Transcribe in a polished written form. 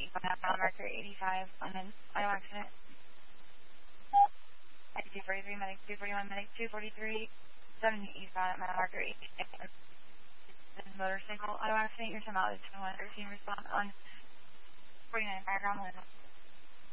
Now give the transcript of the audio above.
mile marker 85 on an auto accident. 243, medic 241, medic 243, 70 eastbound, mile marker 88. Motorcycle auto accident, your time out is 2113, respond on 49 background line.